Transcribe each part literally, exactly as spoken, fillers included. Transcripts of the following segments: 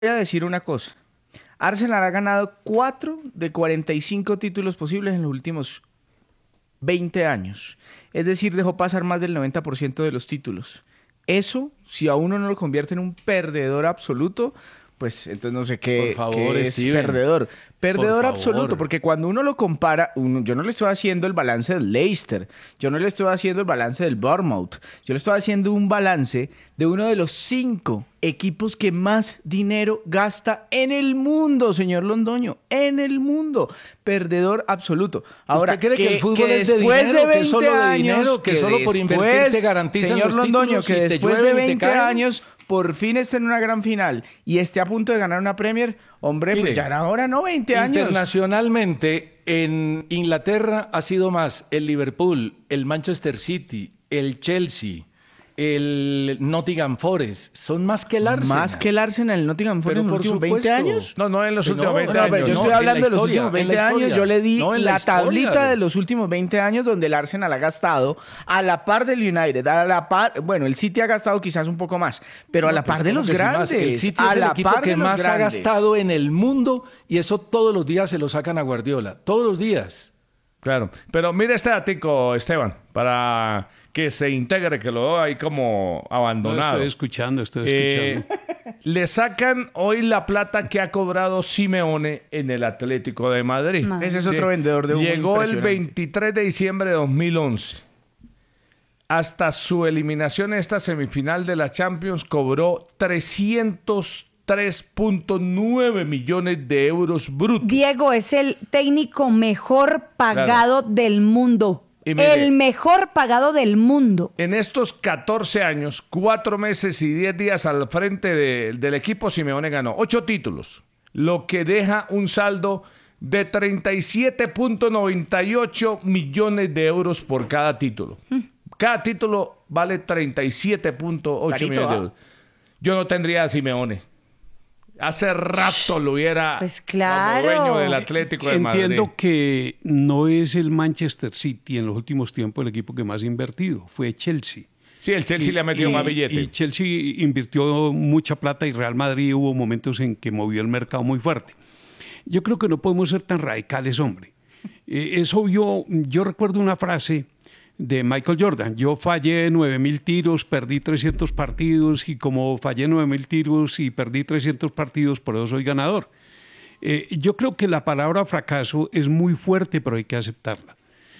a decir una cosa. Arsenal ha ganado cuatro de cuarenta y cinco títulos posibles en los últimos veinte años. Es decir, dejó pasar más del noventa por ciento de los títulos. Eso, si a uno no lo convierte en un perdedor absoluto, pues entonces no sé qué, Por favor, qué es Steven. perdedor. Perdedor Por absoluto, favor. porque cuando uno lo compara, uno, yo no le estoy haciendo el balance del Leicester, yo no le estoy haciendo el balance del Bournemouth, yo le estoy haciendo un balance de uno de los cinco equipos que más dinero gasta en el mundo, señor Londoño, en el mundo. Perdedor absoluto. Ahora, ¿Usted cree que, que, el fútbol que es de después dinero, de que solo veinte de años, dinero, que solo por invertir te garantizan señor los Londoño, títulos que y te después de llueven y te veinte caen? años por fin esté en una gran final y esté a punto de ganar una Premier, hombre, Mire, pues ya era hora, ¿no? veinte años. Internacionalmente, en Inglaterra ha sido más el Liverpool, el Manchester City, el Chelsea, el Nottingham Forest. Son más que el Arsenal. Más que el Arsenal, el Nottingham Forest Pero en los por últimos supuesto. veinte años. No, no en los Que últimos no, veinte no, años. pero yo no, estoy en hablando la de los historia, últimos en la veinte años. historia. Yo le di No, en la la historia. tablita de los últimos veinte años donde el Arsenal ha gastado a la par del United, a la par, bueno, el City ha gastado quizás un poco más, pero a la No, par pues, de ¿cómo los que sí más? grandes, El City a es el la equipo par que de los más ha grandes. gastado en el mundo y eso todos los días se lo sacan a Guardiola. Todos los días. Claro. Pero mira este datico, Esteban, para que se integre, que lo veo ahí como No, abandonado. estoy escuchando, estoy Eh, escuchando. le sacan hoy la plata que ha cobrado Simeone en el Atlético de Madrid. Ma- Ese es otro vendedor de humo Llegó el impresionante. veintitrés de diciembre de dos mil once. Hasta su eliminación en esta semifinal de la Champions cobró trescientos tres punto nueve millones de euros brutos. Diego es el técnico mejor pagado del mundo. Y mire- El mejor pagado del mundo. En estos catorce años, cuatro meses y diez días al frente de- del equipo, Simeone ganó ocho títulos, lo que deja un saldo de treinta y siete punto noventa y ocho millones de euros por cada título. Cada título vale treinta y siete punto ocho Carito, millones de ¿ah? euros. Yo no tendría a Simeone. Hace rato lo hubiera Pues claro. como dueño del Atlético de Madrid. Entiendo que no es el Manchester City en los últimos tiempos el equipo que más ha invertido, fue Chelsea. Sí, el Chelsea le ha metido Y- más billete. Y Chelsea invirtió mucha plata y Real Madrid hubo momentos en que movió el mercado muy fuerte. Yo creo que no podemos ser tan radicales, hombre. Eh, es obvio, yo recuerdo una frase de Michael Jordan: yo fallé nueve mil tiros, perdí trescientos partidos y como fallé nueve mil tiros y perdí trescientos partidos, por eso soy ganador. Eh, yo creo que la palabra fracaso es muy fuerte, pero hay que aceptarla.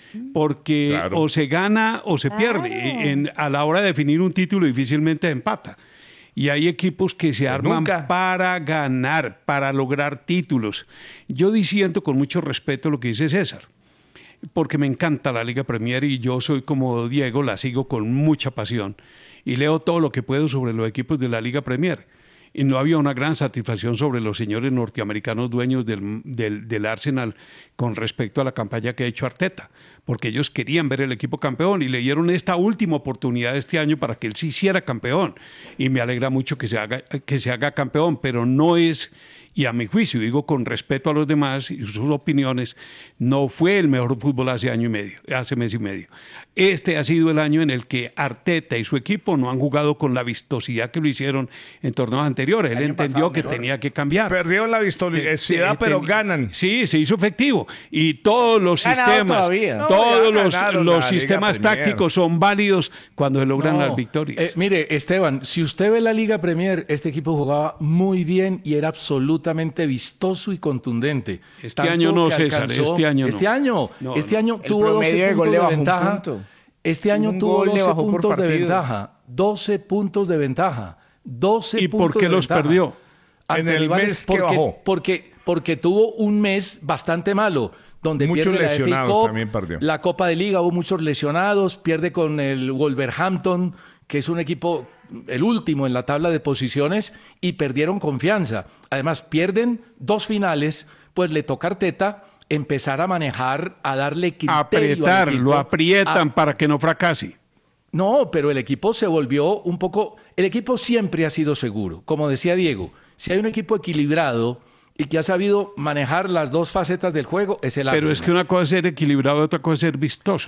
Porque Claro. o se gana o se Claro. pierde. En- a la hora de definir un título difícilmente empata. Y hay equipos que se arman nunca. para ganar, para lograr títulos. Yo diciendo con mucho respeto lo que dice César, porque me encanta la Liga Premier y yo soy como Diego, la sigo con mucha pasión y leo todo lo que puedo sobre los equipos de la Liga Premier. Y no había una gran satisfacción sobre los señores norteamericanos dueños del, del, del Arsenal con respecto a la campaña que ha hecho Arteta, porque ellos querían ver el equipo campeón y le dieron esta última oportunidad este año para que él se hiciera campeón. Y me alegra mucho que se haga, que se haga campeón, pero no es, y a mi juicio, digo con respeto a los demás y sus opiniones, no fue el mejor fútbol hace año y medio, hace mes y medio. Este ha sido el año en el que Arteta y su equipo no han jugado con la vistosidad que lo hicieron en torneos anteriores. Él año entendió pasado, que mejor. tenía que cambiar. Perdieron la vistosidad, Eh, pero ten- ganan. Sí, se hizo efectivo. Y todos los Ganado sistemas, todavía. No, todos ya los, ganaron los la sistemas Liga Premier. tácticos son válidos cuando se logran No, las victorias. eh, mire, Esteban, si usted ve la Liga Premier, este equipo jugaba muy bien y era absolutamente vistoso y contundente. Este Tanto año no, que César, este año no. Este año, No, este no. año El tuvo doce promedio de gol puntos le de bajó un ventaja. punto. Este año Un tuvo gol le doce bajó por puntos de partido. ventaja. doce puntos de ventaja. doce ¿Y por puntos qué de los ventaja. perdió? Ante En el rivales mes que porque, bajó. Porque, porque tuvo un mes bastante malo, donde Muchos pierde la F A lesionados Cup, también perdió. la Copa de Liga, hubo muchos lesionados, pierde con el Wolverhampton, que es un equipo, el último en la tabla de posiciones, y perdieron confianza. Además, pierden dos finales, pues le toca a Arteta empezar a manejar, a darle criterio al Apretar, equipo, lo aprietan a- para que no fracase. no, pero el equipo se volvió un poco... El equipo siempre ha sido seguro. Como decía Diego, si hay un equipo equilibrado y que ha sabido manejar las dos facetas del juego, es el Pero Arsenal. es que una cosa es ser equilibrado y otra cosa es ser vistoso.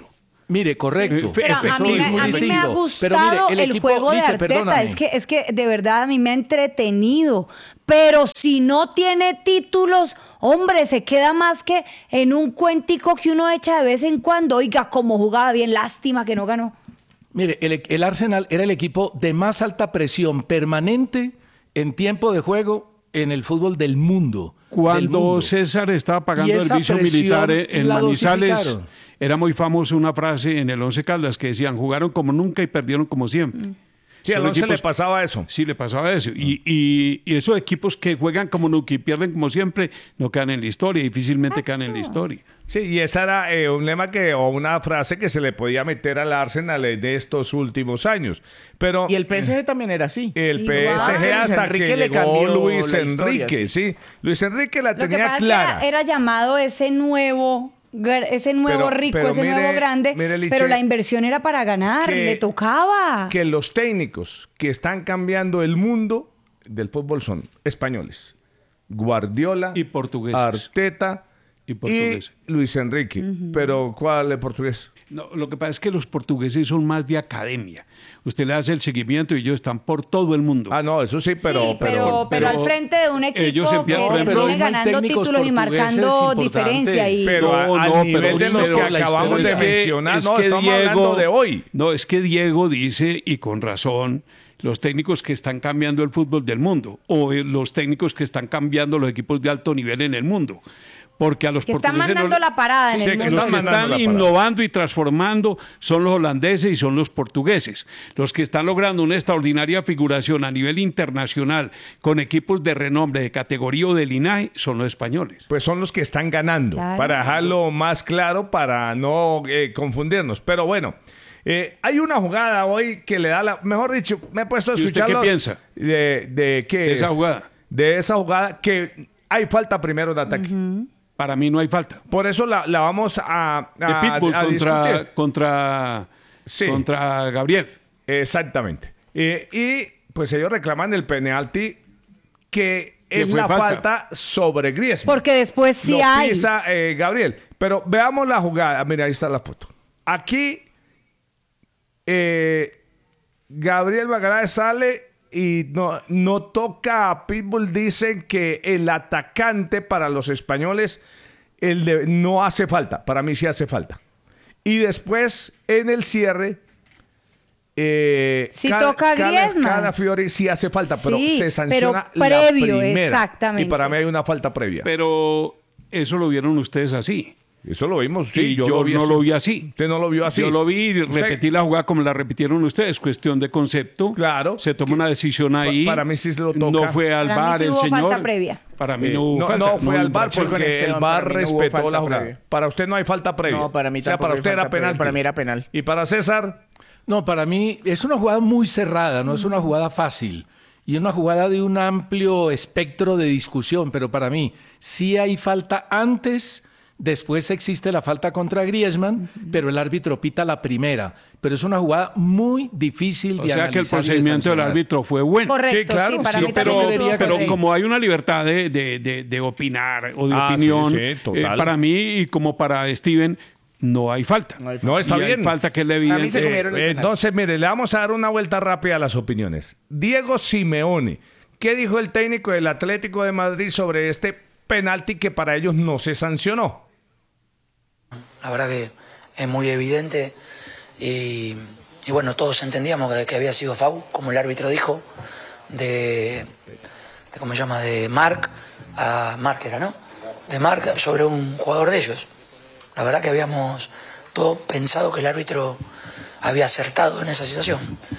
Mire, correcto. Pero a Eso mí, es me, muy a mí me ha distinto. gustado Pero mire, el, el equipo, juego de Liche, Arteta. perdóname. Es que, es que de verdad a mí me ha entretenido. Pero si no tiene títulos, hombre, se queda más que en un cuentico que uno echa de vez en cuando. Oiga, como jugaba bien, lástima que no ganó. Mire, el, el Arsenal era el equipo de más alta presión permanente en tiempo de juego en el fútbol del mundo. del Cuando mundo. César estaba pagando Y el esa servicio presión militar en en la Manizales, dosificaron. era muy famosa una frase en el Once Caldas que decían, jugaron como nunca y perdieron como siempre. Sí, al Son once le equipos- pasaba eso. Sí, le pasaba eso. Y, y- y esos equipos que juegan como nunca y pierden como siempre, no quedan en la historia, difícilmente quedan en la historia. Sí, y esa era eh, un lema que, o una frase que se le podía meter al Arsenal eh, de estos últimos años. Pero Y el P S G también era así. el Igual. P S Es que G Luis hasta Enrique que le llegó cambió Luis la historia, Enrique, sí. Luis Enrique la Lo que tenía pasa clara. es que era, era llamado ese nuevo, gr- ese nuevo Pero- rico, pero ese mire- nuevo grande, mire, Liche, pero la inversión era para ganar, que- le tocaba. Que los técnicos que están cambiando el mundo del fútbol son españoles. Guardiola, Y portugueses. Arteta Y portugueses. y Luis Enrique. Pero ¿cuál es portugués? No, lo que pasa es que los portugueses son más de academia. Usted le hace el seguimiento y ellos están por todo el mundo. Ah, no, eso sí, pero... sí, pero, pero, al frente de un equipo ellos que empiezan- No, por viene ejemplo, hay ganando técnicos títulos y portugueses marcando importantes. diferencia. Y... Pero No, a- al no, nivel pero- de los pero que la acabamos historia de es que- mencionar, es no, que estamos Diego- hablando de hoy. No, es que Diego dice, y con razón, los técnicos que están cambiando el fútbol del mundo, o eh, los técnicos que están cambiando los equipos de alto nivel en el mundo. Porque a los que están portugueses no mandando le- la parada en Sí, el que mundo. Los están que mandando están la parada. innovando y transformando son los holandeses y son los portugueses. Los que están logrando una extraordinaria figuración a nivel internacional con equipos de renombre, de categoría o de linaje, son los españoles. Pues son los que están ganando, Claro. para dejarlo más claro, para no eh, confundirnos. Pero bueno, eh, hay una jugada hoy que le da la... Mejor dicho, me he puesto a ¿Y usted escuchar qué los- piensa? De, de qué De esa es? jugada. De esa jugada que hay falta primero de ataque. Para mí no hay falta. Por eso la, la vamos a, De a, Pitbull a contra, discutir. contra, Sí. contra Gabriel. Exactamente. Eh, y pues ellos reclaman el penalti que es fue la falta. falta. sobre Griezmann. Porque después sí Lo hay. pisa eh, Gabriel. Pero veamos la jugada. Mira, ahí está la foto. Aquí eh, Gabriel Magaláes sale y no, no toca a Pitbull. Dicen que el atacante para los españoles el de- no hace falta. Para mí sí hace falta. Y después, en el cierre... Eh, Sí toca a Griezmann. Cada Fiori sí hace falta, pero Sí, se sanciona pero previo, la primera. exactamente. Y para mí hay una falta previa. Pero eso lo vieron ustedes así. Eso lo vimos, sí. y yo, lo vi no así. lo vi así. Usted no lo vio así. Yo lo vi y Usted- repetí la jugada como la repitieron ustedes. Cuestión de concepto. Claro. Se toma una decisión ahí. para mí sí se lo toca. No fue al Para mí bar sí el hubo señor. falta previa. Para mí Eh, no hubo no, falta. no fue hubo al bar infracción. con porque Esteban, el bar para mí no hubo respetó falta la jugada. previa. Para usted no hay falta previa. No, para mí O sea, tampoco para hay usted era falta previa. penal. Para mí era penal. Y para César, No, para mí es una jugada muy cerrada, no es una jugada fácil. Y una jugada de un amplio espectro de discusión, pero para mí sí hay falta antes, después existe la falta contra Griezmann, pero el árbitro pita la primera. Pero es una jugada muy difícil de O sea que el analizar y de procedimiento del sancionar. árbitro fue bueno. Correcto, Sí, claro, sí, para sí, mí pero, también debería estuvo pero que sí. correcto. como hay una libertad de, de- de- de opinar o de Ah, sí, opinión, sí, total. eh, para mí y como para Steven, no hay falta. No hay no está Y hay bien. falta que es la A mí se evidente. comieron el Eh, penal. entonces, mire, le vamos a dar una vuelta rápida a las opiniones. Diego Simeone, ¿qué dijo el técnico del Atlético de Madrid sobre este penalti que para ellos no se sancionó? La verdad que es muy evidente y, y bueno, todos entendíamos que, que había sido foul, como el árbitro dijo, de, de ¿cómo se llama? De Marc a Marc era, ¿no? De Marc sobre un jugador de ellos. La verdad que habíamos todos pensado que el árbitro había acertado en esa situación.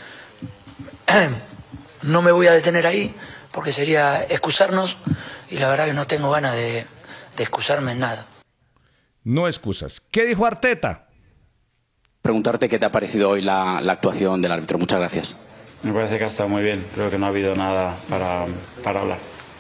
No me voy a detener ahí porque sería excusarnos y la verdad que no tengo ganas de, de excusarme en nada. No excusas. ¿Qué dijo Arteta? Preguntarte qué te ha parecido hoy la, la actuación del árbitro. Muchas gracias. Me parece que ha estado muy bien. Creo que no ha habido nada para, para hablar.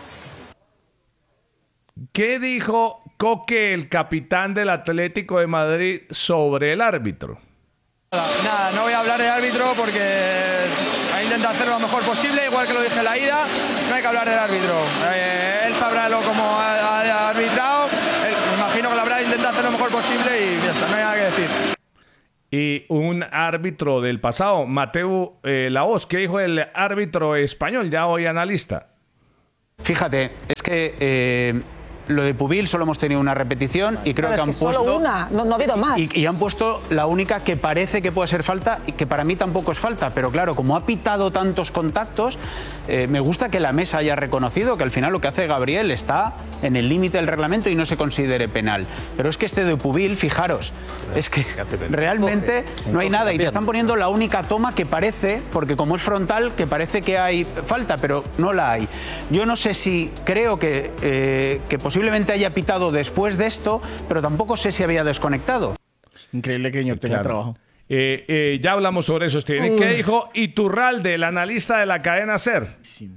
¿Qué dijo Coque, el capitán del Atlético de Madrid, sobre el árbitro? Nada, no voy a hablar del árbitro porque ha intentado hacer lo mejor posible, igual que lo dije en la ida, no hay que hablar del árbitro. Eh, él sabrá lo como ha, ha arbitrado, él, me imagino que lo habrá intentado hacer lo mejor posible y ya está, no hay nada que decir. y un árbitro del pasado, Mateo eh, Laoz. ¿Qué dijo el árbitro español, ya hoy analista? Fíjate, es que eh, lo de Pubil solo hemos tenido una repetición y creo Pero que es han que solo puesto una, no, no ha habido más. Y, y han puesto la única que parece que puede ser falta y que para mí tampoco es falta, pero claro, como ha pitado tantos contactos, eh, me gusta que la mesa haya reconocido que al final lo que hace Gabriel está en el límite del reglamento y no se considere penal. Pero es que este de Pubil, fijaros, es que realmente no hay nada y te están poniendo la única toma que parece, porque como es frontal, que parece que hay falta, pero no la hay. Yo no sé si creo que, eh, que posiblemente haya pitado después de esto, pero tampoco sé si había desconectado. Increíble que señor tenga Claro. trabajo. Eh, eh, ya hablamos sobre eso, Steven. ¿Qué dijo Iturralde, el analista de la cadena SER?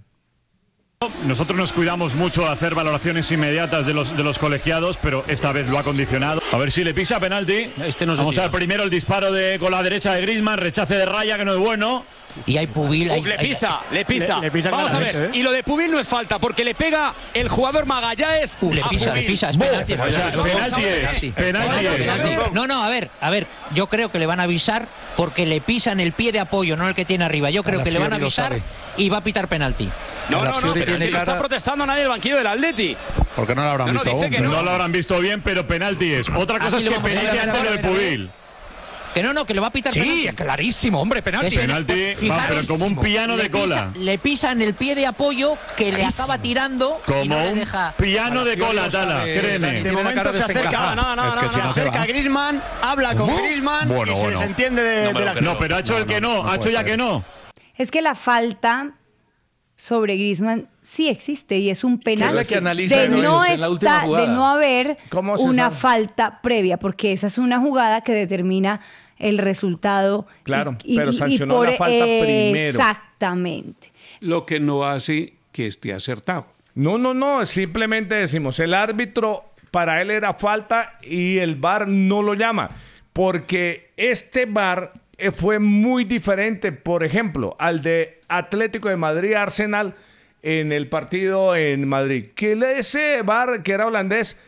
Nosotros nos cuidamos mucho de hacer valoraciones inmediatas de los, de los colegiados, pero esta vez lo ha condicionado. A ver si le pisa penalti. Este no se Vamos a tira. ver primero el disparo de, con la derecha de Griezmann, rechace de raya, que no es bueno. Y hay Pubil. Hay, le hay- pisa, le pisa. Le- le pisa Vamos a ver. claramente, ¿eh? Y lo de Pubil no es falta, porque le pega el jugador Magallanes Uh, le a pisa, Pubil. le pisa, es penalti. O sea, Vamos a penalti ver, es, penalti. penalti es. Penalti. No, no, a ver, a ver, yo creo que le van a avisar porque le pisan el pie de apoyo, no el que tiene arriba. Yo creo que le van a Calafiori lo avisar sabe. y va a pitar penalti. No, no, no, Calafiori pero es tiene que no está cara- protestando nadie del banquillo del Atleti. Porque no lo habrán No, no, visto dice aún. que no. No lo habrán visto bien, pero penalti es. Otra cosa Así es le que vamos a penalti ver, a ver, ante lo de a ver, a ver. Pubil. Que no, no, que le va a pitar penalti. Sí, es clarísimo, hombre, penalti. Es Penalti, Fijaros, va, pero como un piano le de cola. pisa- le pisan el pie de apoyo que le acaba tirando y Como no le un deja. piano de cola, Tala, créeme. Tiene una cara desencajada. No, no, Es que no, si no, no se Acerca va. a Griezmann, habla con Griezmann Bueno, y se bueno. desentiende de, No me de lo la creo. No, pero ha hecho No, el que no, no, no ha hecho puede ya ser. que no. Es que la falta sobre Griezmann sí existe y es un penal la que analiza de Luis no en la última esta- de jugada. no haber ¿Cómo se una sabe? falta previa, porque esa es una jugada que determina el resultado. Claro, pero sancionó la falta primero. Exactamente. Lo que no hace que esté acertado. No, no, no, simplemente decimos, el árbitro para él era falta y el V A R no lo llama, porque este V A R eh, fue muy diferente, por ejemplo, al de Atlético de Madrid-Arsenal en el partido en Madrid, que le- ese V A R que era holandés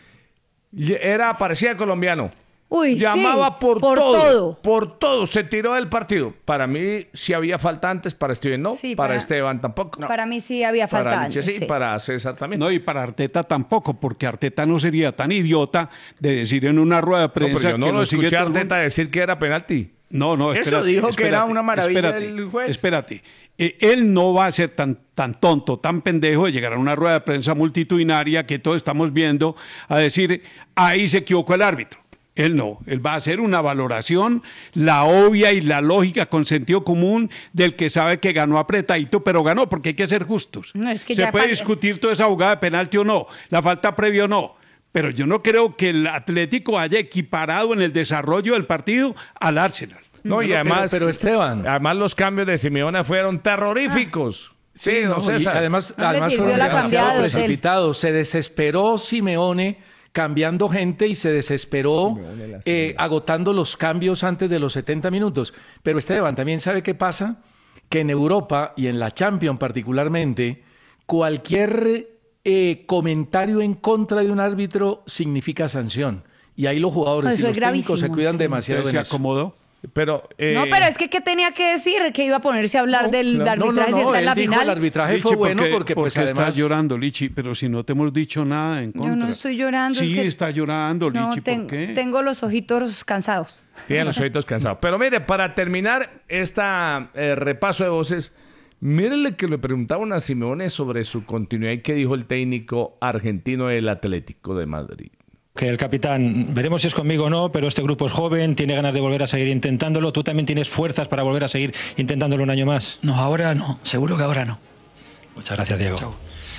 y- era parecía colombiano. Uy, Llamaba sí, por, por todo, todo. por todo, se tiró del partido. Para mí sí había falta antes, para Steven no, Sí, para, para- Esteban tampoco. Para mí sí había falta Para antes. Nietzsche sí, sí. para César también. No, y para Arteta tampoco, porque Arteta no sería tan idiota de decir en una rueda de No, prensa pero yo no que lo lo sigue escuché a todo el mundo. Arteta decir que era penalti. No, no, Eso espérate. dijo que era espérate, una maravilla espérate, el juez. Espérate. Eh, él no va a ser tan, tan tonto, tan pendejo de llegar a una rueda de prensa multitudinaria que todos estamos viendo a decir, ahí se equivocó el árbitro. Él no, él va a hacer una valoración, la obvia y la lógica con sentido común del que sabe que ganó apretadito, pero ganó, porque hay que ser justos. No, es que se ya puede pa- discutir toda esa jugada de penalti o no, la falta previa o no, pero yo no creo que el Atlético haya equiparado en el desarrollo del partido al Arsenal. No, y Pero- además, pero, pero, Esteban. además los cambios de Simeone fueron terroríficos. Sí, no, no, y César. además, No le además sirvió fueron la demasiado cambiada de hotel. precipitados. Se desesperó Simeone cambiando gente y se desesperó eh, agotando los cambios antes de los setenta minutos. Pero Esteban, también sabe qué pasa, que en Europa y en la Champions particularmente, cualquier eh, comentario en contra de un árbitro significa sanción. Y ahí los jugadores Eso y es los técnicos se gravísimo, cuidan sí. demasiado. Entonces, en se eso. acomodó. Pero, eh, No, pero es que ¿qué tenía que decir? Que iba a ponerse a hablar del claro. arbitraje No, no, si no, está en la él dijo final. el arbitraje Lichi, fue bueno ¿por qué- porque por pues qué además... estás llorando, Lichi? Pero si no te hemos dicho nada en contra. Yo no estoy llorando. Sí, es que está llorando, no, Lichi, ten- ¿por qué? tengo los ojitos cansados. tienen los ojitos cansados. Pero mire, para terminar este repaso de voces, mírenle que le preguntaban a Simeone sobre su continuidad y qué dijo el técnico argentino del Atlético de Madrid. Que el capitán, veremos si es conmigo o no, pero este grupo es joven, tiene ganas de volver a seguir intentándolo. ¿Tú también tienes fuerzas para volver a seguir intentándolo un año más? No, ahora no. Seguro que ahora no. Muchas gracias, Diego. Chao.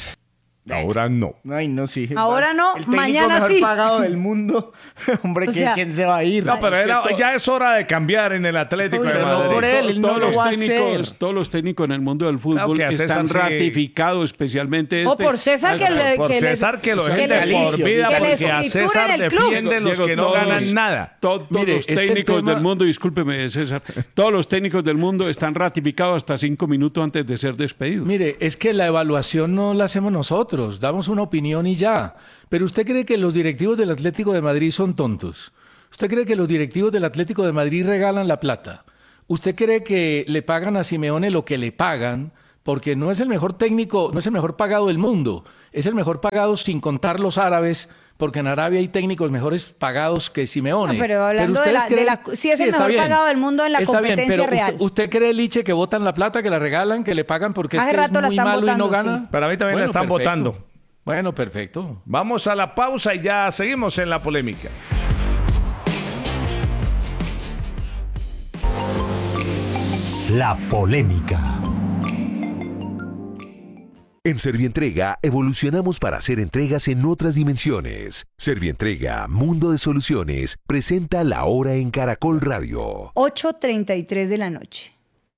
Ahora no. Ay, no, sí. Ahora no, el técnico mañana mejor sí. pagado del mundo. Hombre, O ¿quién, sea- quién se va a ir? No, pero Es que era- to- ya es hora de cambiar en el Atlético Uy, de pero no Madrid. por él, él no todos, lo los va a técnicos, hacer. todos los técnicos en el mundo del Claro fútbol que a César están sí. ratificados, especialmente O este. por César que le Por que les- César que lo que dejen les- de por vida que les porque a escrituren César el club. defiende los Diego, que no todos- ganan nada. Todos Mire, los este técnicos tema- del mundo, discúlpeme, César, todos los técnicos del mundo están ratificados hasta cinco minutos antes de ser despedidos. Mire, es que la evaluación no la hacemos nosotros, damos una opinión y ya. Pero ¿usted cree que los directivos del Atlético de Madrid son tontos? ¿Usted cree que los directivos del Atlético de Madrid regalan la plata? ¿Usted cree que le pagan a Simeone lo que le pagan? Porque no es el mejor técnico, no es el mejor pagado del mundo, es el mejor pagado sin contar los árabes, porque en Arabia hay técnicos mejores pagados que Simeone. No, pero hablando de la, de la... Sí, es Sí, el está mejor bien. pagado del mundo en la Está bien, competencia pero real. usted, ¿usted cree, Liche, que votan la plata, que la regalan, que le pagan porque es Hace que rato es la muy están malo votando, y no gana? sí. Para mí también la están perfecto. votando. Bueno, perfecto. Vamos a la pausa y ya seguimos en la polémica. La polémica. En Servientrega evolucionamos para hacer entregas en otras dimensiones. Servientrega, Mundo de Soluciones, presenta La Hora en Caracol Radio. ocho treinta y tres de la noche.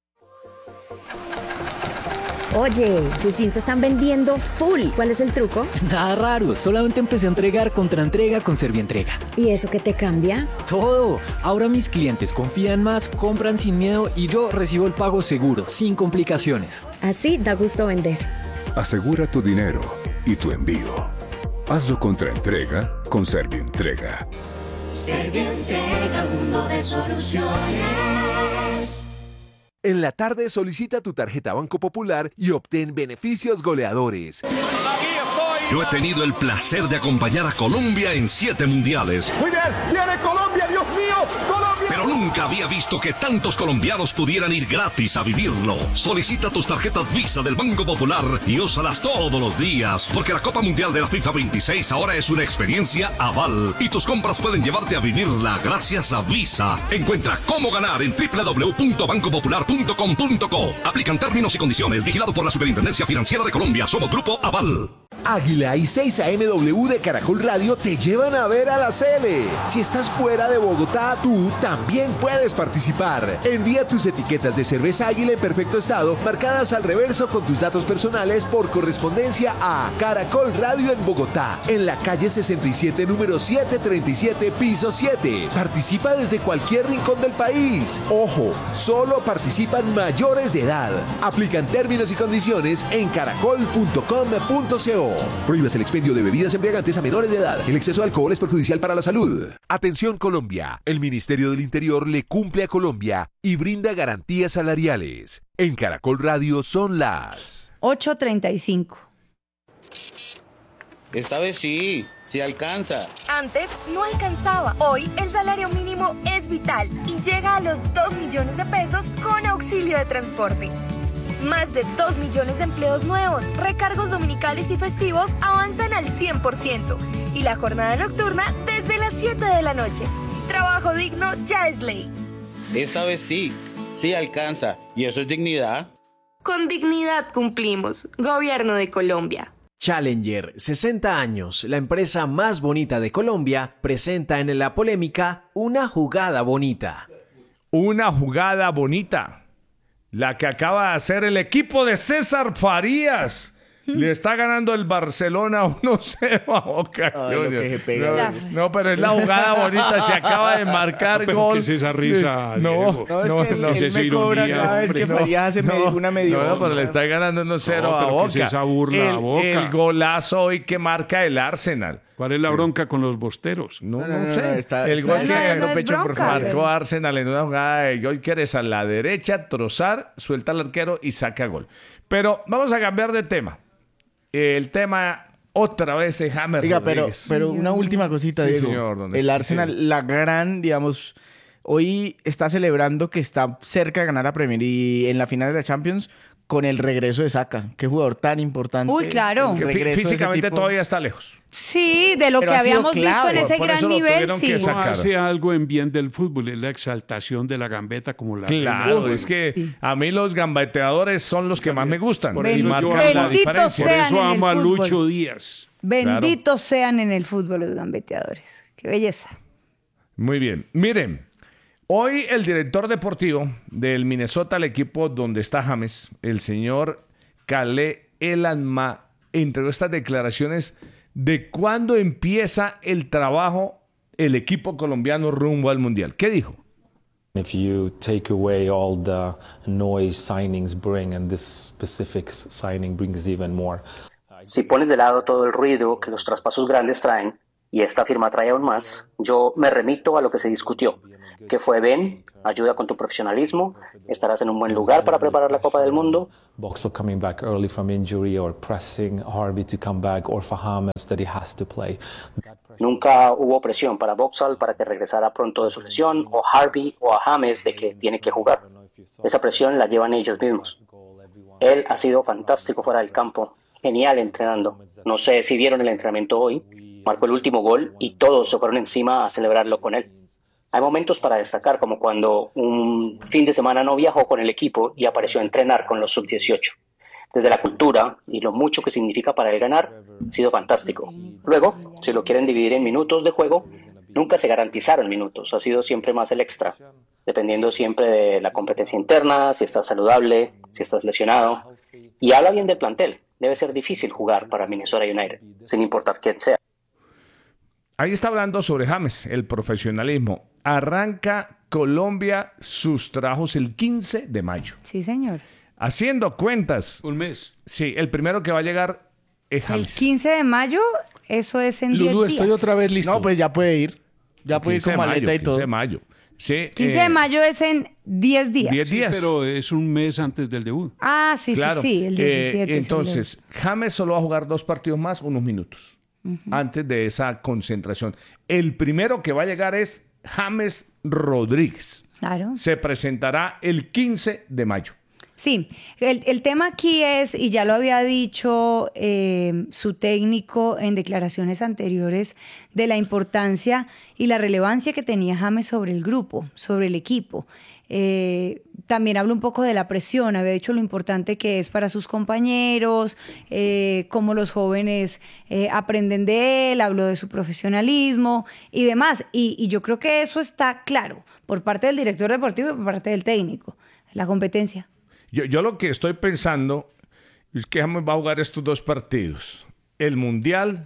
Oye, tus jeans se están vendiendo full. ¿Cuál es el truco? Nada raro, solamente empecé a entregar contra entrega con Servientrega. ¿Y eso qué te cambia? Todo. Ahora mis clientes confían más, compran sin miedo y yo recibo el pago seguro, sin complicaciones. Así da gusto vender. Asegura tu dinero y tu envío. Hazlo contra entrega con Servientrega. Servientrega, mundo de soluciones. En la tarde solicita tu tarjeta Banco Popular y obtén beneficios goleadores. Yo he tenido el placer de acompañar a Colombia en siete mundiales. Muy bien, viene Colombia, Dios mío, Colombia. Pero nunca había visto que tantos colombianos pudieran ir gratis a vivirlo. Solicita tus tarjetas Visa del Banco Popular y úsalas todos los días, porque la Copa Mundial de la FIFA veintiséis ahora es una experiencia aval y tus compras pueden llevarte a vivirla gracias a Visa. Encuentra cómo ganar en doble u doble u doble u punto banco popular punto com punto co. Aplican términos y condiciones. Vigilado por la Superintendencia Financiera de Colombia. Somos Grupo Aval. Águila y seis A M W de Caracol Radio te llevan a ver a la Sele. Si estás fuera de Bogotá, tú también puedes participar. Envía tus etiquetas de cerveza Águila en perfecto estado, marcadas al reverso con tus datos personales por correspondencia a Caracol Radio en Bogotá, en la calle sesenta y siete, número setecientos treinta y siete, piso siete. Participa desde cualquier rincón del país. Ojo, solo participan mayores de edad. Aplican términos y condiciones en caracol punto com punto co. Prohíbas el expendio de bebidas embriagantes a menores de edad. El exceso de alcohol es perjudicial para la salud. Atención Colombia. El Ministerio del Interior le cumple a Colombia y brinda garantías salariales. En Caracol Radio son las ocho treinta y cinco. Esta vez sí, sí alcanza. Antes no alcanzaba. Hoy el salario mínimo es vital y llega a los dos millones de pesos con auxilio de transporte. Más de dos millones de empleos nuevos, recargos dominicales y festivos avanzan al cien por ciento y la jornada nocturna desde las siete de la noche. Trabajo digno ya es ley. Esta vez sí, sí alcanza. ¿Y eso es dignidad? Con dignidad cumplimos. Gobierno de Colombia. Challenger, sesenta años, la empresa más bonita de Colombia, presenta en La Polémica una jugada bonita. Una jugada bonita. La que acaba de hacer el equipo de César Farías. Le está ganando el Barcelona uno cero a Boca Ay, lo Juniors. que se pega. No, no, pero es la jugada bonita. Se acaba de marcar Pero gol. ¿qué es esa risa, Sí. Diego? No, No, es que él- él esa me cobra ironía, cada vez hombre. que Farías hace No, medio- una medio. No, no, pero le está ganando uno cero No, a pero ¿qué Boca. es esa burla el, a Boca? el golazo hoy que marca el Arsenal. ¿Cuál es la bronca con los bosteros? No, No, no, no, no, sé. no, está- el está gol que dando el pecho, por favor. marcó Arsenal en una jugada de gol que eres a la derecha, trozar, suelta al arquero y saca gol. Pero vamos a cambiar de tema. El tema otra vez es James Oiga, pero, Rodríguez. pero una última cosita, Sí, Diego. señor, ¿dónde El está? Arsenal, Sí. la gran, digamos, hoy está celebrando que está cerca de ganar la Premier y en la final de la Champions con el regreso de Saka. Qué jugador tan importante. Uy, claro. El Que fí- regreso de ese físicamente tipo. todavía está lejos. Sí, de lo Pero que ha sido habíamos visto clave. en ese Por gran eso lo nivel, tuvieron que sí. No sacar. hace algo en bien del fútbol, es la exaltación de la gambeta como la Claro, reina. es que a mí los gambeteadores son los que más me gustan. Por y eso yo marcan amo- la Benditos diferencia. Por sean eso en el amo a fútbol. Lucho Díaz. Benditos sean en el fútbol los gambeteadores. Qué belleza. Muy bien. Miren, hoy el director deportivo del Minnesota, el equipo donde está James, el señor Kale Elanma, entregó estas declaraciones de cuándo empieza el trabajo el equipo colombiano rumbo al Mundial. ¿Qué dijo? If you take away all the noise signings bring, and this specific signing brings even more. Si pones de lado todo el ruido que los traspasos grandes traen, y esta firma trae aún más, yo me remito a lo que se discutió, que fue ven, ayuda con tu profesionalismo, estarás en un buen lugar para preparar la Copa del Mundo. Boxall coming back early from injury or pressing Harvey to come back or for James that he has to play. Nunca hubo presión para Boxall para que regresara pronto de su lesión, o Harvey o a James de que tiene que jugar. Esa presión la llevan ellos mismos. Él ha sido fantástico fuera del campo, genial entrenando. No sé si vieron el entrenamiento hoy, marcó el último gol y todos se fueron encima a celebrarlo con él. Hay momentos para destacar, como cuando un fin de semana no viajó con el equipo y apareció a entrenar con los sub dieciocho. Desde la cultura y lo mucho que significa para él ganar, ha sido fantástico. Luego, si lo quieren dividir en minutos de juego, nunca se garantizaron minutos, ha sido siempre más el extra, dependiendo siempre de la competencia interna, si estás saludable, si estás lesionado. Y habla bien del plantel, debe ser difícil jugar para Minnesota United, sin importar quién sea. Ahí está hablando sobre James, el profesionalismo. Arranca Colombia sus trabajos el quince de mayo. Sí, señor. Haciendo cuentas. Un mes. Sí, el primero que va a llegar es James. El quince de mayo, eso es en diez Lulú, días. estoy otra vez listo. No, pues ya puede ir. Ya puede ir con maleta y todo. quince de mayo. Sí, quince eh, de mayo es en diez días. diez días. Sí, pero es un mes antes del debut. Ah, sí, Claro. sí, sí, el diecisiete. Eh, es el entonces, James solo va a jugar dos partidos más, unos minutos, uh-huh. antes de esa concentración. El primero que va a llegar es James Rodríguez. Claro. Se presentará el quince de mayo. Sí, el, el tema aquí es, y ya lo había dicho eh, su técnico en declaraciones anteriores, de la importancia y la relevancia que tenía James sobre el grupo, sobre el equipo. Eh, también habla un poco de la presión, había dicho lo importante que es para sus compañeros, eh, cómo los jóvenes eh, aprenden de él, habló de su profesionalismo y demás. Y, y yo creo que eso está claro por parte del director deportivo y por parte del técnico, la competencia. Yo, yo lo que estoy pensando es que James va a jugar estos dos partidos, el Mundial,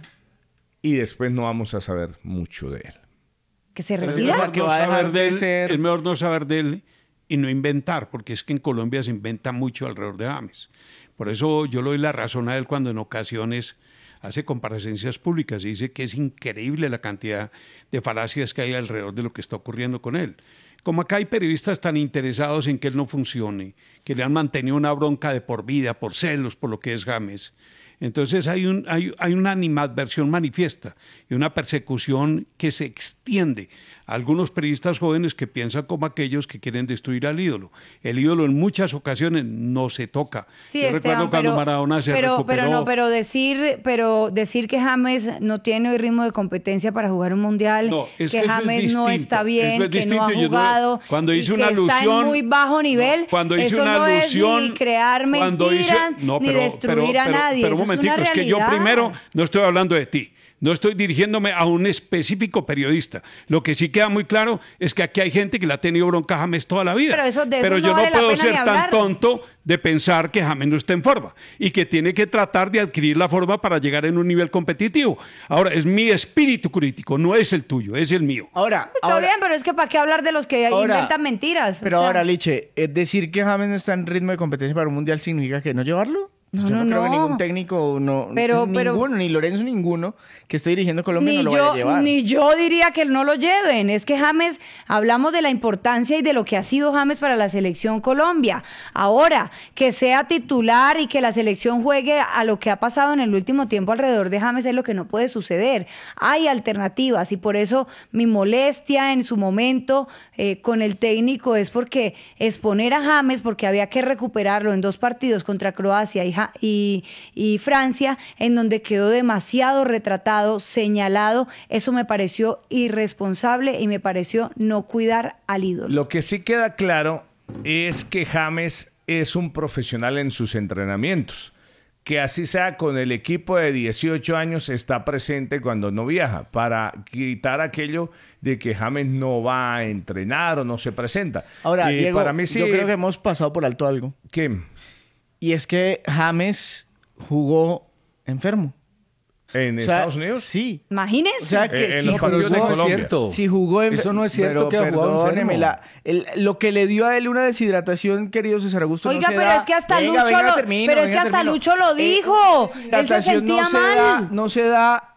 y después no vamos a saber mucho de él. ¿Que se Pero retira? Es mejor, no saber de él, es mejor no saber de él y no inventar, porque es que en Colombia se inventa mucho alrededor de James. Por eso yo le doy la razón a él cuando en ocasiones hace comparecencias públicas y dice que es increíble la cantidad de falacias que hay alrededor de lo que está ocurriendo con él. Como acá hay periodistas tan interesados en que él no funcione, que le han mantenido una bronca de por vida, por celos, por lo que es James. Entonces hay, un, hay, hay una animadversión manifiesta y una persecución que se extiende a algunos periodistas jóvenes que piensan como aquellos que quieren destruir al ídolo. El ídolo en muchas ocasiones no se toca. Sí, Yo Esteban, recuerdo cuando pero, Maradona se pero, recuperó. Pero no, pero decir, pero decir que James no tiene hoy ritmo de competencia para jugar un mundial, No, es que que eso es James no distinto, está bien, eso es que no ha distinto. Yo no- jugado, cuando y hice que una está en alusión- muy bajo nivel, No, cuando hice eso una no alusión, es ni crear cuando mentiras, hice- no, ni pero- destruir pero- a pero- nadie. Pero eso un es momentico, una es que yo realidad. primero no estoy hablando de ti. No estoy dirigiéndome a un específico periodista. Lo que sí queda muy claro es que aquí hay gente que le ha tenido bronca a James toda la vida. Pero eso- de eso Pero no yo vale no la puedo pena ser ni tan hablar. tonto de pensar que James no está en forma y que tiene que tratar de adquirir la forma para llegar en un nivel competitivo. Ahora, es mi espíritu crítico, no es el tuyo, es el mío. Ahora, Está ahora, bien, pero es que ¿para qué hablar de los que Ahora- inventan mentiras? pero O sea, ahora, Liche, ¿es decir que James no está en ritmo de competencia para un mundial significa que no llevarlo? No, Yo no, no, creo que no. ningún técnico, no, Pero- ninguno, pero- ni Lorenzo, ninguno que esté dirigiendo Colombia Ni no lo vaya yo, a llevar. ni yo diría que no lo lleven. Es que James, hablamos de la importancia y de lo que ha sido James para la selección Colombia. Ahora, que sea titular y que la selección juegue a lo que ha pasado en el último tiempo alrededor de James es lo que no puede suceder. Hay alternativas y por eso mi molestia en su momento eh, con el técnico es porque exponer a James, porque había que recuperarlo en dos partidos contra Croacia y, Ja- y, y Francia, en donde quedó demasiado retratado, señalado, eso me pareció irresponsable y me pareció no cuidar al ídolo. Lo que sí queda claro es que James es un profesional en sus entrenamientos. Que así sea con el equipo de dieciocho años, está presente cuando no viaja, para quitar aquello de que James no va a entrenar o no se presenta. Ahora, Y Diego, para mí sí, yo creo que hemos pasado por alto algo. ¿Qué? Y es que James jugó enfermo. ¿En O sea, Estados Unidos? Sí. Imagínese. O sea, que Eh, en si los partidos de jugó, Colombia. si jugó en, Eso no es cierto pero que ha jugado perdóneme, enfermo. la- el- lo que le dio a él una deshidratación, querido César Augusto, Oiga, no se pero da. es que hasta Venga, Lucho venga, lo, termino, pero es que venga, hasta termino. Lucho lo Eh, dijo. Él se deshidratación sentía no se mal. da, no se da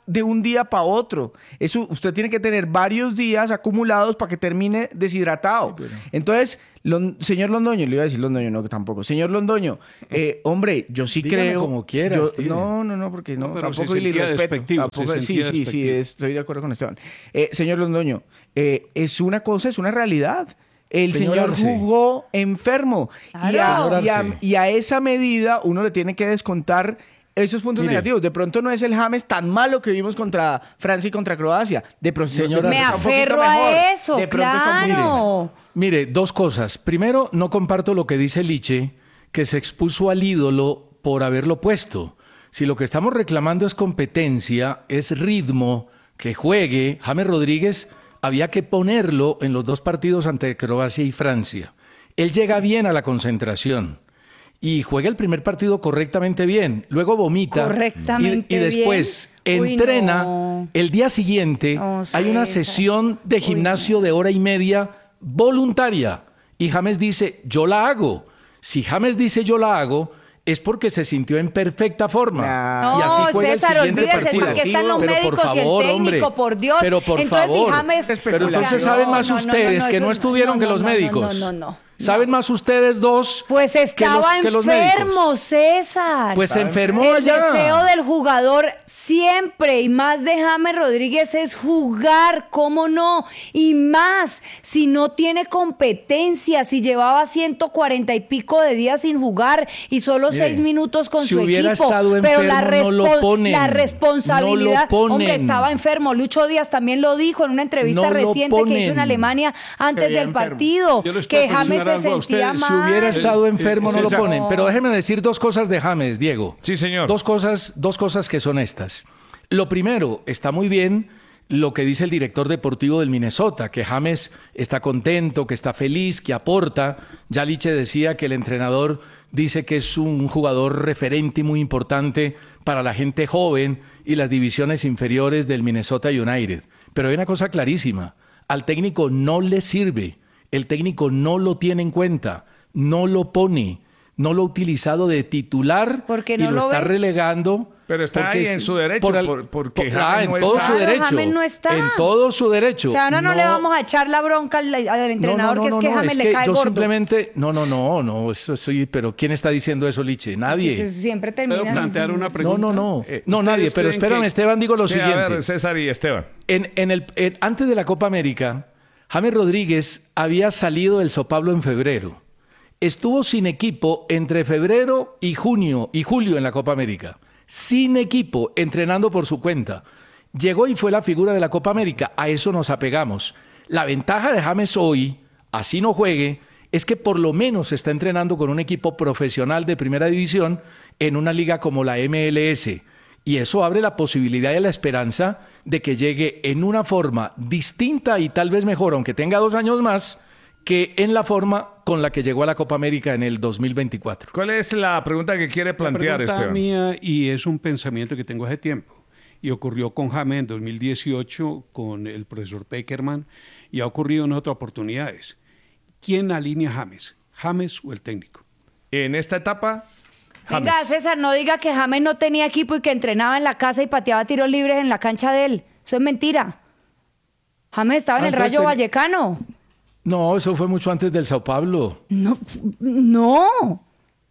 de un día para otro. Eso, usted tiene que tener varios días acumulados para que termine deshidratado. Entonces, Lon- señor Londoño, le iba a decir Londoño, no, tampoco. Señor Londoño, eh, hombre, yo sí Dígame creo... como quiera, yo- Steven. No, no, no, porque no, No, pero tampoco se le sentía respeto. despectivo, Tampoco- se sí, sentía sí, sí, despectivo. es- estoy de acuerdo con Esteban. Eh, señor Londoño, eh, es una cosa, es una realidad. El Señor señor Arce. jugó enfermo. Y Claro. a, y, a, Señor Arce. y a esa medida uno le tiene que descontar esos puntos Mire. negativos. De pronto no es el James tan malo que vimos contra Francia y contra Croacia. De pronto Señor de pronto Arce. está Me un poquito aferro mejor. a eso, De pronto está un poquito claro. Mire, dos cosas. Primero, no comparto lo que dice Liche, que se expuso al ídolo por haberlo puesto. Si lo que estamos reclamando es competencia, es ritmo, que juegue, James Rodríguez había que ponerlo en los dos partidos ante Croacia y Francia. Él llega bien a la concentración y juega el primer partido correctamente bien, luego vomita Correctamente y, y después bien. Uy, entrena. no. El día siguiente No, hay una César. sesión de gimnasio de hora y media voluntaria y James dice, yo la hago. Si James dice yo la hago, es porque se sintió en perfecta forma. No, y así juega César, el siguiente olvídese, partido. ¿para qué están los Pero por médicos y el favor, técnico, hombre. por Dios? Pero por Entonces, si favor. James- Pero o sea, entonces no, saben más no, no, ustedes no, que eso- no estuvieron no, que no, los no, no, médicos. no, no, no. Saben más ustedes dos Pues que los, estaba que los médicos. enfermo, César. Pues se enfermó El allá. deseo del jugador siempre y más de James Rodríguez es jugar, ¿cómo no? Y más, si no tiene competencia, si llevaba ciento cuarenta y pico de días sin jugar y solo Mire, seis minutos con si su hubiera equipo. estado Pero la, enfermo, no lo respo- ponen. la No responsabilidad, lo ponen. hombre, estaba enfermo. Lucho Díaz también lo dijo en una entrevista No lo reciente que hizo ponen. en Alemania antes veía del enfermo. partido, Yo les que puedo James mencionar se algo a sentía ustedes. Si mal. hubiera estado Eh, enfermo, eh, no lo César. ponen. Pero déjeme decir dos cosas de James, Diego. Sí, señor. Dos cosas, dos cosas que son estas. Lo primero, está muy bien lo que dice el director deportivo del Minnesota, que James está contento, que está feliz, que aporta. Ya Liche decía que el entrenador dice que es un jugador referente y muy importante para la gente joven y las divisiones inferiores del Minnesota United. Pero hay una cosa clarísima, al técnico no le sirve, el técnico no lo tiene en cuenta, no lo pone, no lo ha utilizado de titular Porque y no lo, lo está ve. relegando. Pero está porque ahí es- en su derecho, por al- por- porque por- James ah, en no todo está. su Claro, derecho. James no está. En todo su derecho. O sea, ahora no, le No- vamos a echar la bronca al, al entrenador, no, no, que es no, que no, James es le que cae yo gordo. simplemente, no, no, no, no, eso sí, pero ¿quién está diciendo eso, Liche? Nadie. Que siempre ¿Puedo termina. plantear una No, pregunta? no, no, Eh, no nadie, ¿ustedes pero creen espérame, que- Esteban, digo lo Sí, a siguiente. ver, César y Esteban. En, en el, en- antes de la Copa América, James Rodríguez había salido del Sao Paulo en febrero. Estuvo sin equipo entre febrero y junio y julio en la Copa América. Sin equipo, entrenando por su cuenta. Llegó y fue la figura de la Copa América. A eso nos apegamos. La ventaja de James hoy, así no juegue, es que por lo menos está entrenando con un equipo profesional de primera división en una liga como la M L S. Y eso abre la posibilidad y la esperanza de que llegue en una forma distinta y tal vez mejor, aunque tenga dos años más, que en la forma con la que llegó a la Copa América en el dos mil veinticuatro. ¿Cuál es la pregunta que quiere La plantear, pregunta Esteban? mía, y es un pensamiento que tengo hace tiempo, y ocurrió con James en dos mil dieciocho con el profesor Peckerman, y ha ocurrido en otras oportunidades. ¿Quién alinea a James? ¿James o el técnico? En esta etapa, James. Venga, César, no diga que James no tenía equipo y que entrenaba en la casa y pateaba tiros libres en la cancha de él. Eso es mentira. James estaba en Ah, el entonces Rayo ten- Vallecano. No, eso fue mucho antes del Sao Paulo. No, no.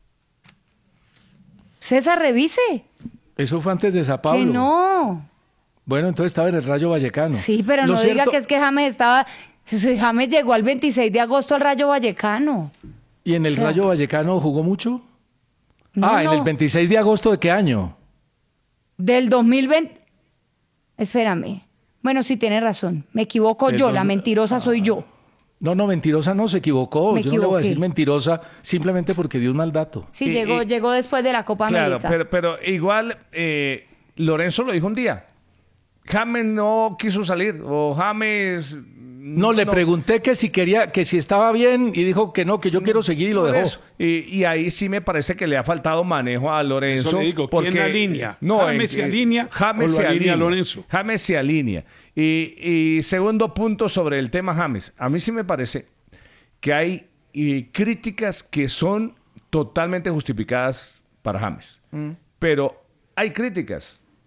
César, revise. Eso fue antes de Sao Paulo. Que no. Bueno, entonces estaba en el Rayo Vallecano. Sí, pero Lo no diga cierto- que es que James estaba... James llegó al veintiséis de agosto al Rayo Vallecano. ¿Y en el O sea- Rayo Vallecano jugó mucho? No, ah, no. en el veintiséis de agosto, ¿de qué año? Del dos mil veinte... Espérame. Bueno, sí, tiene razón. Me equivoco Del yo, dos- la mentirosa soy yo. No, no, mentirosa no, se equivocó. Me Yo no le voy a equivoqué. decir mentirosa simplemente porque dio un mal dato. Sí, Y- llegó, y- llegó después de la Copa Claro, América. pero, pero igual eh, Lorenzo lo dijo un día. James no quiso salir o James... No, le pregunté que si quería, que si estaba bien y dijo que no, que yo quiero seguir y lo Por dejó. eso. Y, y ahí sí me parece que le ha faltado manejo a Lorenzo. Eso le digo, ¿quién porque, alinea? No, ¿James en- se alinea James o lo se alinea alinea. Lorenzo? James se alinea. Y, y segundo punto sobre el tema James. A mí sí me parece que hay y, críticas que son totalmente justificadas para James. Pero hay críticas.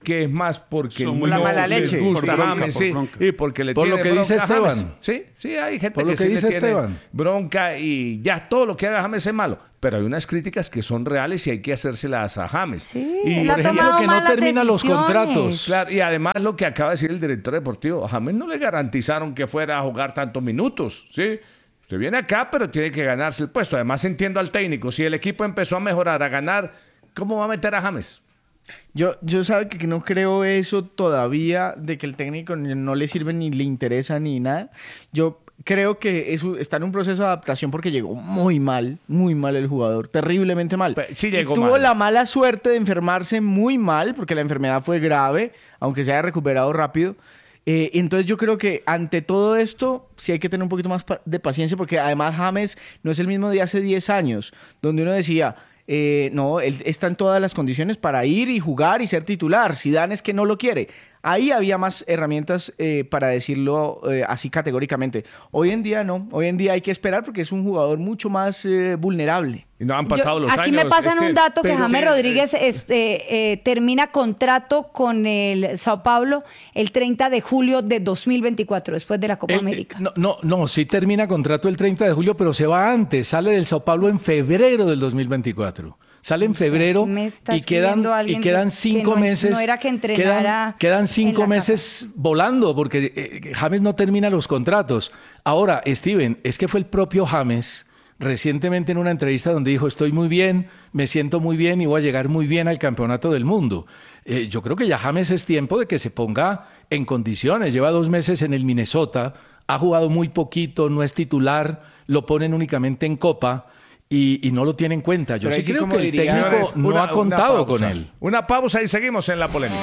que es más porque Son no muy la mala les leche. gusta Por bronca, James, por sí, bronca. y porque le Por lo tiene que dice bronca a James. Esteban. Sí, sí, hay gente Por que lo que sí dice le tiene Esteban. bronca y ya todo lo que haga James es malo. Pero hay unas críticas que son reales y hay que hacérselas a James. Sí, y él ha por ejemplo, tomado que no malas termina los decisiones. contratos. Claro, y además lo que acaba de decir el director deportivo, a James no le garantizaron que fuera a jugar tantos minutos, ¿sí? Usted viene acá, pero tiene que ganarse el puesto. Además entiendo al técnico, si el equipo empezó a mejorar, a ganar, ¿cómo va a meter a James? Yo, yo sabe que no creo eso todavía de que el técnico no le sirve ni le interesa ni nada. Yo creo que eso está en un proceso de adaptación porque llegó muy mal, muy mal el jugador, terriblemente mal. Pe- sí Y llegó tuvo mal. la mala suerte de enfermarse muy mal porque la enfermedad fue grave, aunque se haya recuperado rápido. Eh, entonces yo creo que ante todo esto sí hay que tener un poquito más pa- de paciencia porque además James no es el mismo de hace diez años, donde uno decía... Eh, no, él está en todas las condiciones para ir y jugar y ser titular. Zidane es que no lo quiere. Ahí había más herramientas eh, para decirlo eh, así categóricamente. Hoy en día no. Hoy en día hay que esperar porque es un jugador mucho más eh, vulnerable. Y no han pasado Yo- los aquí años. me pasan es que- un dato que pero James sí, Rodríguez este, eh, termina contrato con el Sao Paulo el treinta de julio de dos mil veinticuatro, después de la Copa Él- América. No, no, no, sí termina contrato el treinta de julio, pero se va antes. Sale del Sao Paulo en febrero del dos mil veinticuatro. Sale en febrero me está y quedan, escribiendo y alguien quedan que cinco no- meses. no era que entrenara Quedan, quedan en cinco la meses volando porque eh, James no termina los contratos. Ahora, Steven, es que fue el propio James recientemente en una entrevista donde dijo: estoy muy bien, me siento muy bien y voy a llegar muy bien al campeonato del mundo. Eh, yo creo que ya James es tiempo de que se ponga en condiciones. Lleva dos meses en el Minnesota, ha jugado muy poquito, no es titular, lo ponen únicamente en Copa. Y, y no lo tiene en cuenta. Yo Pero sí ahí sí, creo como que el diría- técnico Señores, no una- ha contado una con pausa. él. Una pausa y seguimos en la polémica.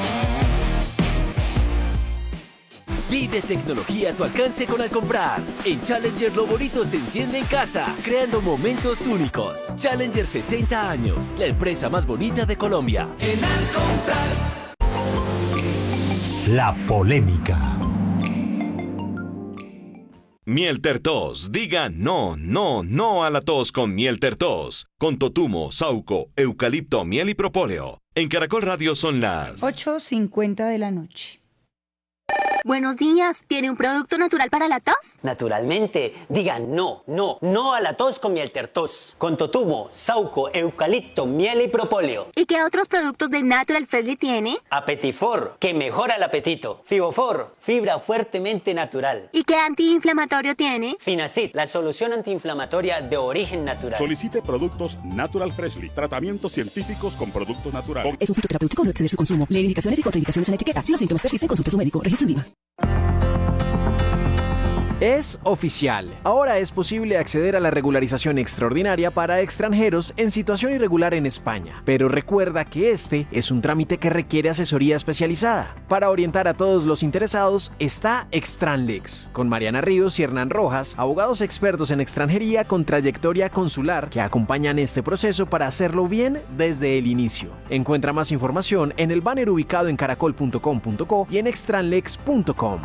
Vive tecnología a tu alcance con Al Comprar. En Challenger lo bonito se enciende en casa, creando momentos únicos. Challenger sesenta años, la empresa más bonita de Colombia. En Al Comprar. La polémica. Miel Tertos. Diga no, no, no a la tos con Miel Tertos. Con totumo, sauco, eucalipto, miel y propóleo. En Caracol Radio son las... ocho cincuenta de la noche. Buenos días, ¿tiene un producto natural para la tos? Naturalmente, diga no, no, no a la tos con Miel Tertos. Con totumo, sauco, eucalipto, miel y propóleo. ¿Y qué otros productos de Natural Freshly tiene? Apetifor, que mejora el apetito. Fibofor, fibra fuertemente natural. ¿Y qué antiinflamatorio tiene? Finacid, la solución antiinflamatoria de origen natural. Solicite productos Natural Freshly. Tratamientos científicos con productos naturales. Es un fitoterapéutico, no exceder su consumo. Lee indicaciones y contraindicaciones en la etiqueta. Si los síntomas persisten, consulte a su médico. Registro en IVA. Es oficial. Ahora es posible acceder a la regularización extraordinaria para extranjeros en situación irregular en España. Pero recuerda que este es un trámite que requiere asesoría especializada. Para orientar a todos los interesados está Extranlex, con Mariana Ríos y Hernán Rojas, abogados expertos en extranjería con trayectoria consular que acompañan este proceso para hacerlo bien desde el inicio. Encuentra más información en el banner ubicado en caracol punto com punto co y en extranlex punto com.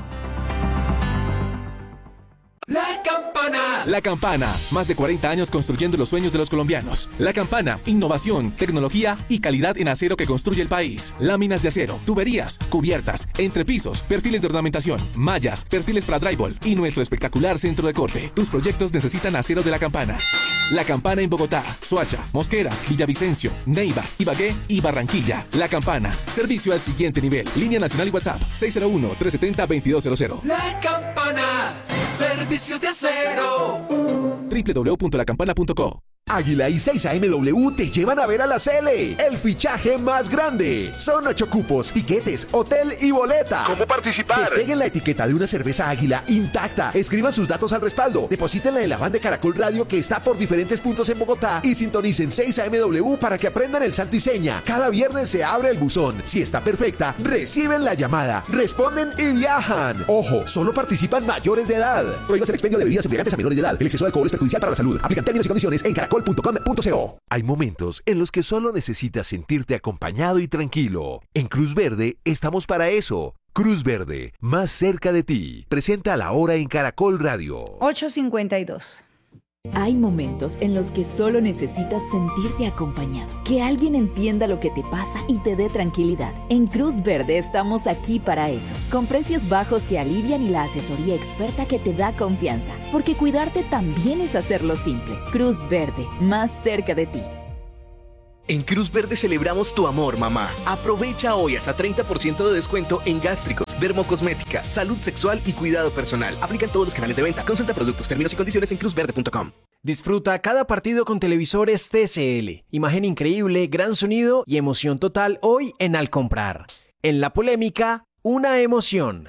La Campana. La Campana, más de cuarenta años construyendo los sueños de los colombianos. La Campana, innovación, tecnología y calidad en acero que construye el país. Láminas de acero, tuberías, cubiertas, entrepisos, perfiles de ornamentación, mallas, perfiles para drywall y nuestro espectacular centro de corte. Tus proyectos necesitan acero de La Campana. La Campana en Bogotá, Soacha, Mosquera, Villavicencio, Neiva, Ibagué y Barranquilla. La Campana, servicio al siguiente nivel. Línea nacional y WhatsApp seis cero uno, tres siete cero, dos dos cero cero. La Campana. Servicio de acero. doble u doble u doble u punto la campana punto co. Águila y seis A M W te llevan a ver a la C L, el fichaje más grande. Son ocho cupos, tiquetes, hotel y boleta. ¿Cómo participar? Despeguen la etiqueta de una cerveza Águila intacta. Escriban sus datos al respaldo. Deposítenla en la van de Caracol Radio que está por diferentes puntos en Bogotá y sintonicen seis A M W para que aprendan el santo y seña. Cada viernes se abre el buzón. Si está perfecta, reciben la llamada, responden y viajan. Ojo, solo participan mayores de edad. Prohíbas el expendio de bebidas embriagantes a menores de edad. El exceso de alcohol es perjudicial para la salud. Aplican términos y condiciones en caracol punto com punto co. Hay momentos en los que solo necesitas sentirte acompañado y tranquilo. En Cruz Verde estamos para eso. Cruz Verde, más cerca de ti. Presenta la hora en Caracol Radio. ocho cincuenta y dos. Hay momentos en los que solo necesitas sentirte acompañado, que alguien entienda lo que te pasa y te dé tranquilidad. En Cruz Verde estamos aquí para eso, con precios bajos que alivian y la asesoría experta que te da confianza, porque cuidarte también es hacerlo simple. Cruz Verde, más cerca de ti. En Cruz Verde celebramos tu amor, mamá. Aprovecha hoy hasta treinta por ciento de descuento en gástricos, dermocosmética, salud sexual y cuidado personal. Aplican todos los canales de venta. Consulta productos, términos y condiciones en cruz verde punto com. Disfruta cada partido con televisores T C L. Imagen increíble, gran sonido y emoción total hoy en Al Comprar. En la polémica, una emoción.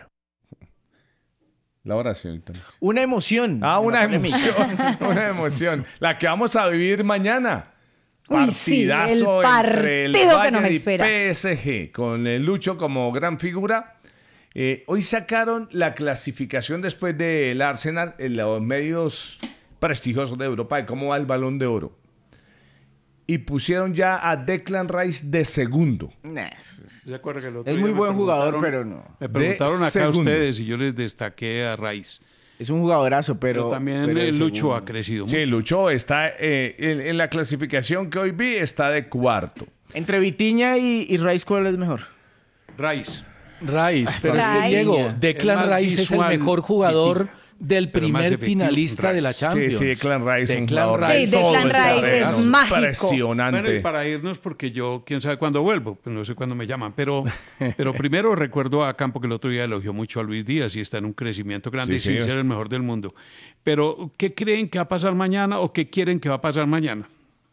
La oración. Una emoción. Ah, una polémica. emoción. Una emoción. La que vamos a vivir mañana. Uy, sí, Partidazo el entre el partido que Bayern nos y espera. P S G, con el Lucho como gran figura. Eh, hoy sacaron la clasificación después del Arsenal en los medios prestigiosos de Europa de cómo va el Balón de Oro. Y pusieron ya a Declan Rice de segundo. ¿Se acuerda que el otro Es día muy me buen jugador, preguntaron- pero no. Me preguntaron De acá segundo. ustedes y yo les destaqué a Rice. Es un jugadorazo, pero... Pero también pero de el Lucho segundo. ha crecido Sí, Lucho está eh, en, en la clasificación que hoy vi, está de cuarto. Entre Vitinha y, y Rice, ¿cuál es mejor? Rice. Rice, pero es Rice. que Diego, Es Declan más Rice es el visual mejor jugador del pero más primer efectivo, finalista de la Rice. Champions. Sí, sí, Declan Rice es un Declan jugador Rice. Sí, Declan todo el Rice terreno. es mágico. Impresionante. Bueno, y para irnos, porque yo, quién sabe cuándo vuelvo, pues no sé cuándo me llaman, pero, pero primero recuerdo a Campo que el otro día elogió mucho a Luis Díaz y está en un crecimiento grande Sí, sin señor. ser el mejor del mundo. Pero, ¿qué creen que va a pasar mañana o qué quieren que va a pasar mañana?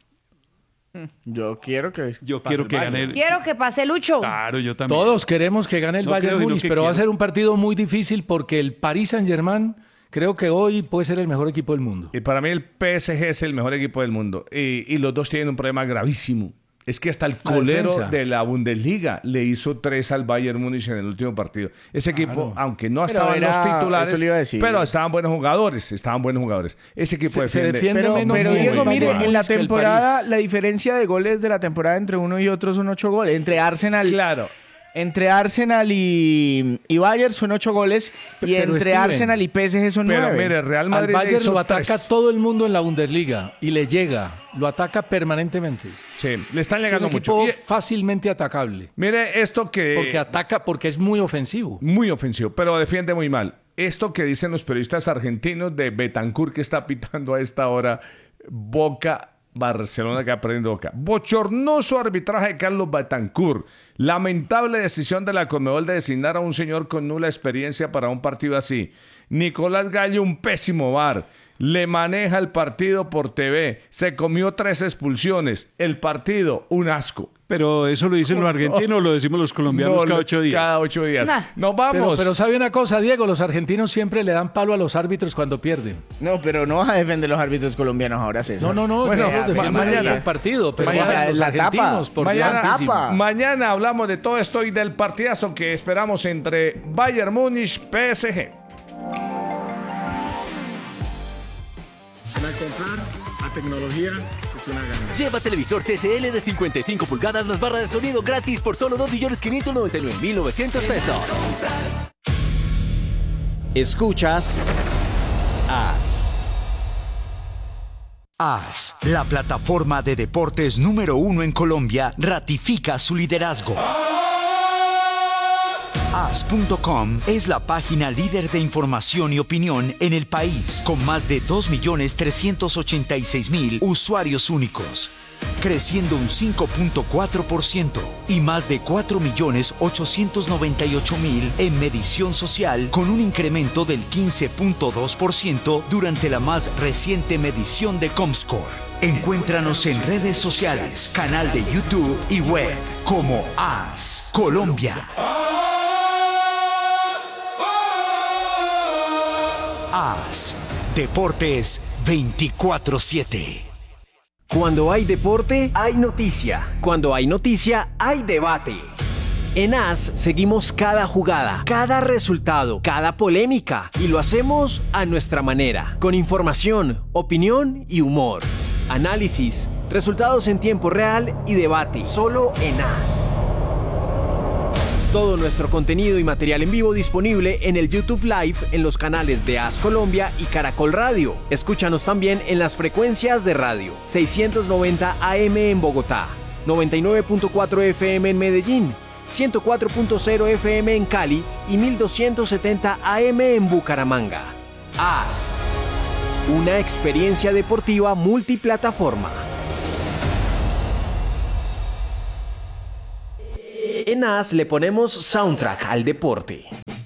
Yo quiero que... Yo pase quiero el que Bayern. gane el... Quiero que pase Lucho. Claro, yo también. Todos queremos que gane el No Bayern creo, sino Múnich, que pero va a quiero. ser un partido muy difícil porque el Paris Saint-Germain creo que hoy puede ser el mejor equipo del mundo. Y para mí el P S G es el mejor equipo del mundo. Y, y los dos tienen un problema gravísimo. Es que hasta el La colero defensa. de la Bundesliga le hizo tres al Bayern Múnich en el último partido. Ese equipo, Claro. aunque no Pero estaban era- los titulares, eso le iba a decir. pero estaban buenos jugadores. Estaban buenos jugadores. Ese equipo Se- se defiende. defiende Pero, menos pero muy Diego, bien. mire, Bayern en la Múnich que el temporada, París. la diferencia de goles de la temporada entre uno y otro son ocho goles. Entre Arsenal... Claro. Entre Arsenal y, y Bayern son ocho goles y Pero, entre Steven, Arsenal y P S G son Pero nueve. mire, Real Al Madrid le Bayern hizo lo ataca tres. todo el mundo en la Bundesliga y le llega, lo ataca permanentemente. Sí, le están Es un llegando equipo mucho. Y- fácilmente atacable mire esto que... porque ataca, porque es muy ofensivo. Muy ofensivo, pero defiende muy mal. Esto que dicen los periodistas argentinos de Betancourt que está pitando a esta hora, Boca, Barcelona que va perdiendo Boca. Bochornoso arbitraje de Carlos Betancourt. Lamentable decisión de la Conmebol de designar a un señor con nula experiencia para un partido así. Nicolás Gallo, un pésimo V A R. Le maneja el partido por T V. Se comió tres expulsiones. El partido, un asco. Pero eso lo dicen los argentinos o lo decimos los colombianos No, cada ocho días. Cada ocho días. Nah. Nos vamos. Pero, pero sabe una cosa, Diego, los argentinos siempre le dan palo a los árbitros cuando pierden. No, pero no vas a defender los árbitros colombianos ahora, César. No, no, no, Bueno, no, ma- defienden mañana. el partido, pero Mañana, los la argentinos, tapa. por Mañana, Dios. tapa. mañana hablamos de todo esto y del partidazo que esperamos entre Bayern Múnich P S G. Al comprar, la tecnología es una ganancia. Lleva televisor T C L de cincuenta y cinco pulgadas más barra de sonido gratis por solo dos millones quinientos noventa y nueve mil novecientos pesos. Escuchas As. As, la plataforma de deportes número uno en Colombia, ratifica su liderazgo. As punto com es la página líder de información y opinión en el país, con más de dos millones trescientos ochenta y seis mil usuarios únicos, creciendo un cinco punto cuatro por ciento y más de cuatro millones ochocientos noventa y ocho mil en medición social, con un incremento del quince punto dos por ciento durante la más reciente medición de Comscore. Encuéntranos en redes sociales, canal de YouTube y web como As Colombia. As, Deportes veinticuatro siete. Cuando hay deporte, hay noticia. Cuando hay noticia, hay debate. En As seguimos cada jugada, cada resultado, cada polémica y lo hacemos a nuestra manera, con información, opinión y humor. Análisis, resultados en tiempo real y debate, solo en As. Todo nuestro contenido y material en vivo disponible en el YouTube Live en los canales de As Colombia y Caracol Radio. Escúchanos también en las frecuencias de radio seiscientos noventa A M en Bogotá, noventa y nueve punto cuatro F M en Medellín, ciento cuatro punto cero F M en Cali y mil doscientos setenta A M en Bucaramanga. As, una experiencia deportiva multiplataforma. En As le ponemos soundtrack al deporte.